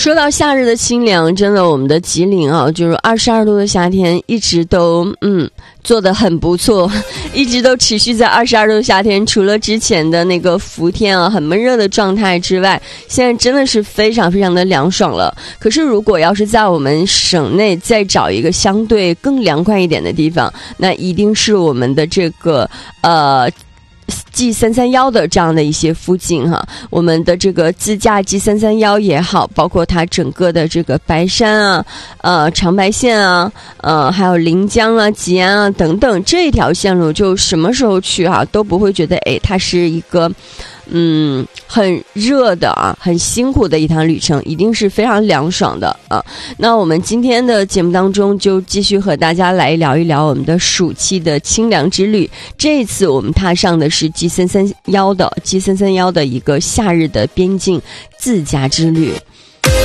说到夏日的清凉，真的我们的吉林啊，就是22度的夏天一直都做得很不错，一直都持续在22度的夏天。除了之前的那个伏天啊很闷热的状态之外，现在真的是非常非常的凉爽了。可是如果要是在我们省内再找一个相对更凉快一点的地方，那一定是我们的这个G331的这样的一些附近哈，我们的这个自驾G331也好，包括它整个的这个白山啊、长白线啊、还有临江啊、吉安啊等等这一条线路，就什么时候去哈都不会觉得它是一个很热的啊，很辛苦的一趟旅程，一定是非常凉爽的啊。那我们今天的节目当中就继续和大家来聊一聊我们的暑期的清凉之旅。这一次我们踏上的是 G331的一个夏日的边境自驾之旅。